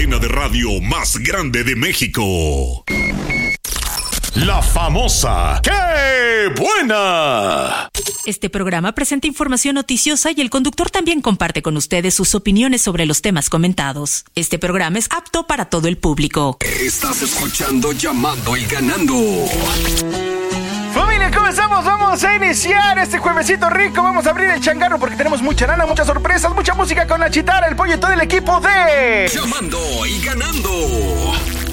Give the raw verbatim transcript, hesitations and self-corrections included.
cadena de radio más grande de México. La famosa ¡Qué buena! Este programa presenta información noticiosa y el conductor también comparte con ustedes sus opiniones sobre los temas comentados. Este programa es apto para todo el público. Estás escuchando Llamando y Ganando. Familia, ¿cómo estamos? Vamos a iniciar este juevesito rico. Vamos a abrir el changarro porque tenemos mucha lana, muchas sorpresas, mucha música con la Chitara, el pollo y todo el equipo de Llamando y Ganando.